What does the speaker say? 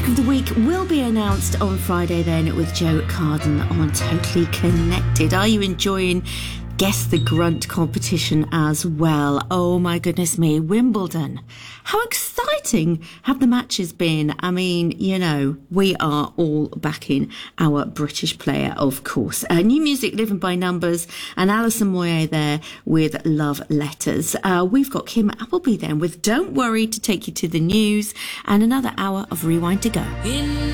Track of the Week will be announced on Friday then with Joe Carden on Totally Connected. Are you enjoying Guess the Grunt competition as well? Oh my goodness me, Wimbledon. How exciting have the matches been? I mean, you know, we are all backing our British player, of course. New music, Living by Numbers, and Alison Moyet there with Love Letters. We've got Kim Appleby then with Don't Worry to take you to the news, and another hour of Rewind to go.